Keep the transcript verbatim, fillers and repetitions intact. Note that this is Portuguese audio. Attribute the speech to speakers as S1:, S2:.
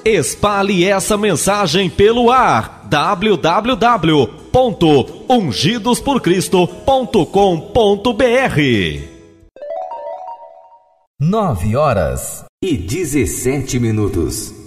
S1: Espalhe essa mensagem pelo ar. w w w ponto ungidos por cristo ponto com ponto b r.
S2: Nove horas e dezessete minutos.